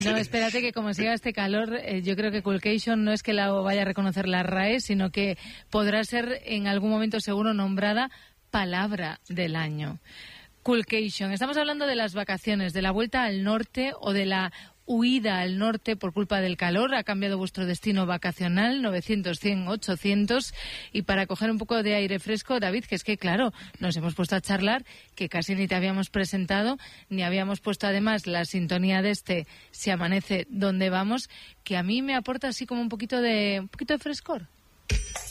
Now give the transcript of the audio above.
No, espérate que como siga este calor, yo creo que Coolcation no es que la vaya a reconocer la RAE, sino que podrá ser en algún momento seguro nombrada palabra del año. Coolcation. Estamos hablando de las vacaciones, de la vuelta al norte o de la huida al norte por culpa del calor. Ha cambiado vuestro destino vacacional, 900, 100, 800. Y para coger un poco de aire fresco, David, que es que, claro, nos hemos puesto a charlar, que casi ni te habíamos presentado, ni habíamos puesto además la sintonía de Si amanece, ¿dónde vamos? Que a mí me aporta así como un poquito de frescor.